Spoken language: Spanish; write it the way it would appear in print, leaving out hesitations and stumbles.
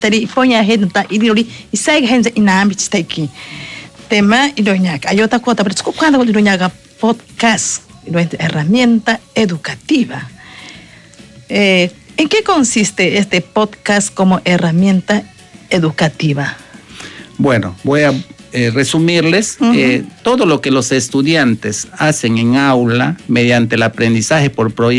tari poña gente idori isai gente inambi chitaki tema idoñaga ayota kota pero cuando idoñaga podcast herramienta educativa. ¿En qué consiste este podcast como herramienta educativa? Bueno, voy a resumirles todo lo que los estudiantes hacen en aula mediante el aprendizaje por proyectos